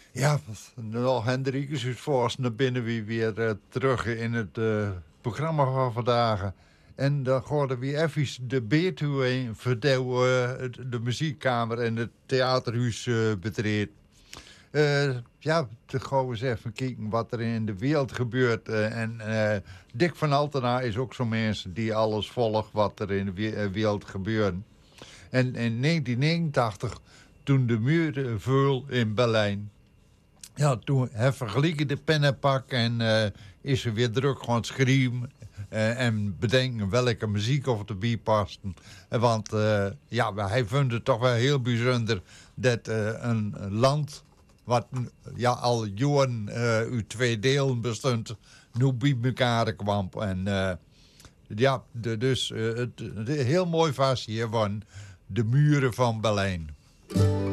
Ja, nog Hendrikus is voorst naar binnen weer terug in het programma van vandaag. En dan gaan we even de Betuwe vertellen, de muziekkamer en het theaterhuis betreedt. Ja, te gaan we eens even kijken wat er in de wereld gebeurt. Dick van Altena is ook zo'n mens die alles volgt wat er in de wereld gebeurt. En in 1989, toen de muur viel in Berlijn. Ja, toen hij vergeleken de pen en pak en is er weer druk gaan schreeuwen. En bedenken welke muziek of erbij past. Want ja, hij vond het toch wel heel bijzonder dat een land wat ja, al jaren uit twee delen bestond, nu bij elkaar kwam. En ja, dus het heel mooi was hier van de muren van Berlijn.